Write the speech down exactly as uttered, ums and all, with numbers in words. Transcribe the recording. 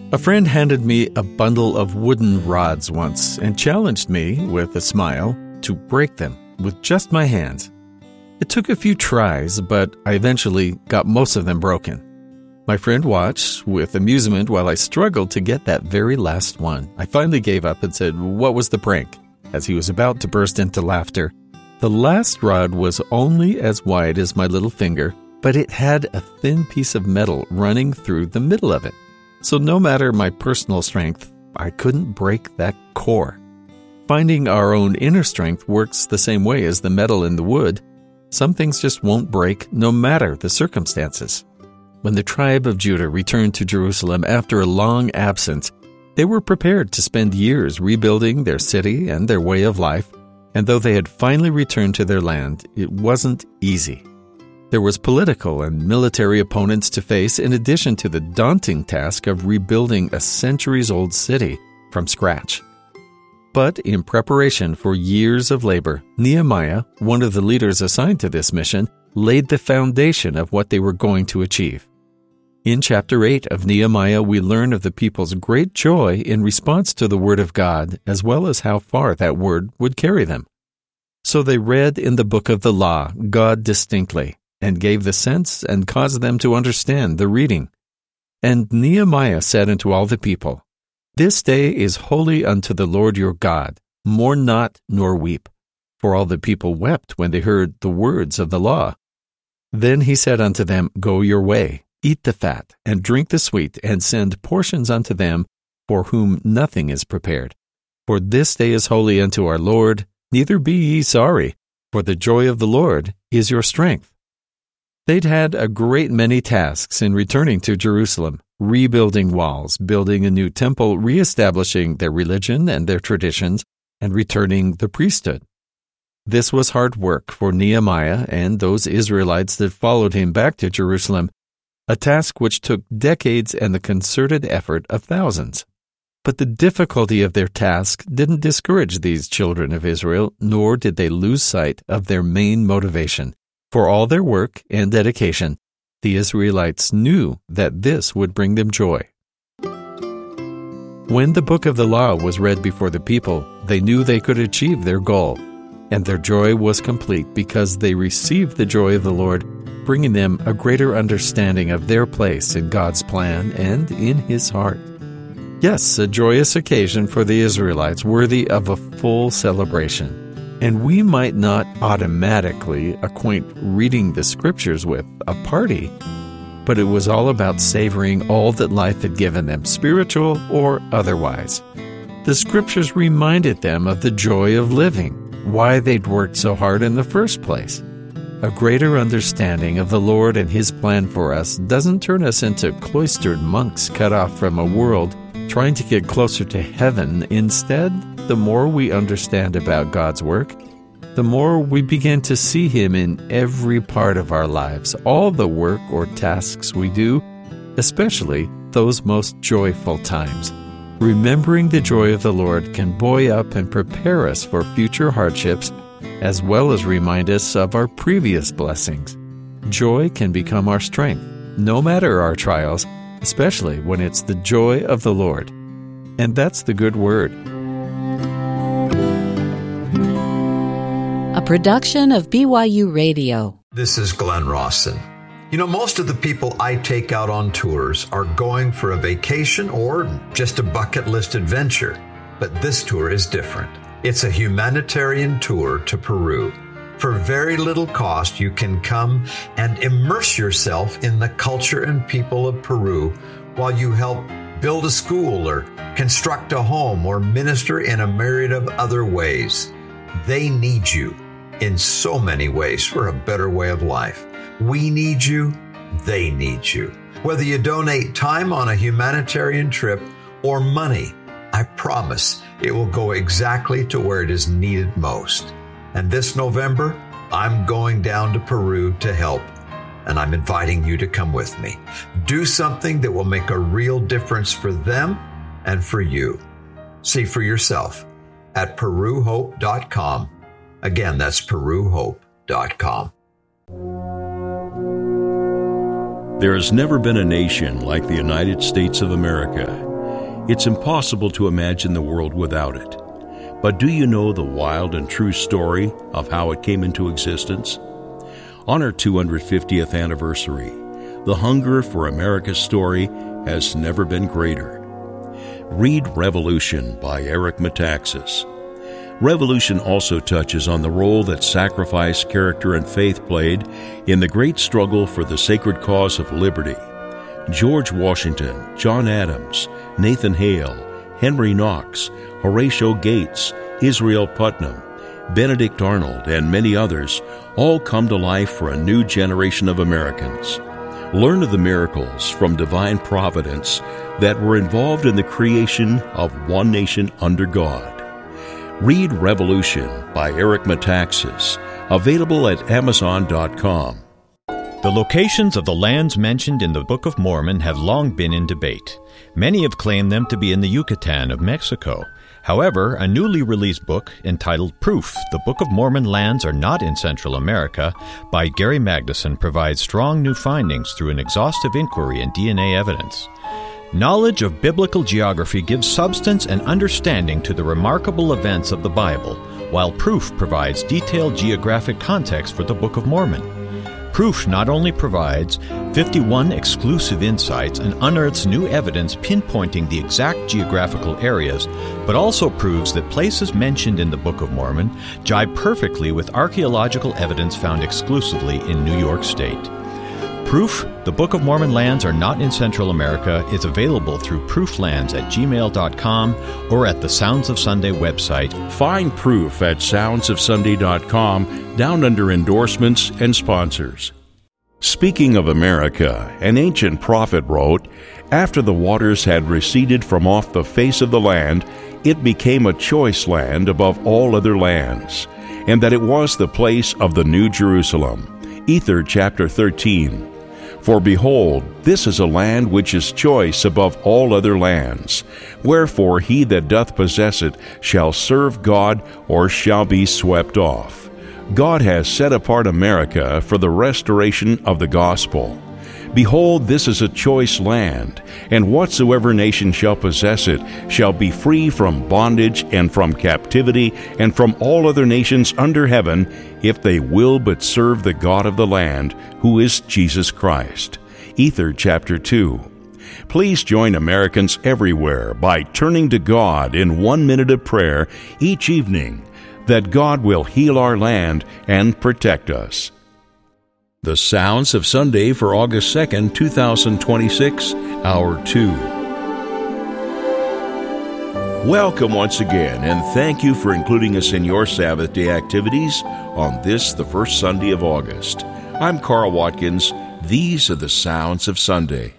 A friend handed me a bundle of wooden rods once and challenged me, with a smile, to break them with just my hands. It took a few tries, but I eventually got most of them broken. My friend watched with amusement while I struggled to get that very last one. I finally gave up and said, "What was the prank?" as he was about to burst into laughter. The last rod was only as wide as my little finger, but it had a thin piece of metal running through the middle of it. So no matter my personal strength, I couldn't break that core. Finding our own inner strength works the same way as the metal in the wood. Some things just won't break no matter the circumstances. When the tribe of Judah returned to Jerusalem after a long absence, they were prepared to spend years rebuilding their city and their way of life, and though they had finally returned to their land, it wasn't easy. There was political and military opponents to face in addition to the daunting task of rebuilding a centuries-old city from scratch. But in preparation for years of labor, Nehemiah, one of the leaders assigned to this mission, laid the foundation of what they were going to achieve. In chapter eight of Nehemiah, we learn of the people's great joy in response to the word of God, as well as how far that word would carry them. So they read in the book of the law God distinctly, and gave the sense and caused them to understand the reading. And Nehemiah said unto all the people, This day is holy unto the Lord your God. Mourn not nor weep. For all the people wept when they heard the words of the law. Then he said unto them, Go your way, eat the fat, and drink the sweet, and send portions unto them for whom nothing is prepared. For this day is holy unto our Lord, neither be ye sorry, for the joy of the Lord is your strength. They'd had a great many tasks in returning to Jerusalem, rebuilding walls, building a new temple, reestablishing their religion and their traditions, and returning the priesthood. This was hard work for Nehemiah and those Israelites that followed him back to Jerusalem, a task which took decades and the concerted effort of thousands. But the difficulty of their task didn't discourage these children of Israel, nor did they lose sight of their main motivation. For all their work and dedication, the Israelites knew that this would bring them joy. When the book of the law was read before the people, they knew they could achieve their goal, and their joy was complete because they received the joy of the Lord, bringing them a greater understanding of their place in God's plan and in His heart. Yes, a joyous occasion for the Israelites worthy of a full celebration. And we might not automatically acquaint reading the Scriptures with a party, but it was all about savoring all that life had given them, spiritual or otherwise. The Scriptures reminded them of the joy of living, why they'd worked so hard in the first place. A greater understanding of the Lord and His plan for us doesn't turn us into cloistered monks cut off from a world trying to get closer to heaven. Instead, the more we understand about God's work, the more we begin to see Him in every part of our lives, all the work or tasks we do, especially those most joyful times. Remembering the joy of the Lord can buoy up and prepare us for future hardships, as well as remind us of our previous blessings. Joy can become our strength, no matter our trials, especially when it's the joy of the Lord. And that's the good word. A production of B Y U Radio. This is Glenn Rawson. You know, most of the people I take out on tours are going for a vacation or just a bucket list adventure. But this tour is different. It's a humanitarian tour to Peru. For very little cost, you can come and immerse yourself in the culture and people of Peru while you help build a school or construct a home or minister in a myriad of other ways. They need you in so many ways for a better way of life. We need you. They need you. Whether you donate time on a humanitarian trip or money, I promise it will go exactly to where it is needed most. And this November, I'm going down to Peru to help, and I'm inviting you to come with me. Do something that will make a real difference for them and for you. See for yourself at peru hope dot com. Again, that's peru hope dot com. There has never been a nation like the United States of America. It's impossible to imagine the world without it. But do you know the wild and true story of how it came into existence? On our two hundred fiftieth anniversary, the hunger for America's story has never been greater. Read Revolution by Eric Metaxas. Revolution also touches on the role that sacrifice, character, and faith played in the great struggle for the sacred cause of liberty. George Washington, John Adams, Nathan Hale, Henry Knox, Horatio Gates, Israel Putnam, Benedict Arnold, and many others all come to life for a new generation of Americans. Learn of the miracles from divine providence that were involved in the creation of one nation under God. Read Revolution by Eric Metaxas, available at amazon dot com. The locations of the lands mentioned in the Book of Mormon have long been in debate. Many have claimed them to be in the Yucatan of Mexico. However, a newly released book entitled Proof, The Book of Mormon Lands Are Not in Central America by Gary Magnuson provides strong new findings through an exhaustive inquiry and D N A evidence. Knowledge of biblical geography gives substance and understanding to the remarkable events of the Bible, while Proof provides detailed geographic context for the Book of Mormon. Proof not only provides fifty-one exclusive insights and unearths new evidence pinpointing the exact geographical areas, but also proves that places mentioned in the Book of Mormon jibe perfectly with archaeological evidence found exclusively in New York State. Proof, The Book of Mormon Lands Are Not in Central America is available through prooflands at gmail dot com or at the Sounds of Sunday website. Find Proof at sounds of sunday dot com down under endorsements and sponsors. Speaking of America, an ancient prophet wrote, "After the waters had receded from off the face of the land, it became a choice land above all other lands, and that it was the place of the New Jerusalem." Ether chapter thirteen. For behold, this is a land which is choice above all other lands. Wherefore he that doth possess it shall serve God, or shall be swept off. God has set apart America for the restoration of the gospel. Behold, this is a choice land, and whatsoever nation shall possess it shall be free from bondage and from captivity and from all other nations under heaven, if they will but serve the God of the land, who is Jesus Christ. Ether chapter two. Please join Americans everywhere by turning to God in one minute of prayer each evening, that God will heal our land and protect us. The Sounds of Sunday for August second, two thousand twenty-six, Hour two. Welcome once again, and thank you for including us in your Sabbath day activities on this, the first Sunday of August. I'm Carl Watkins. These are the Sounds of Sunday.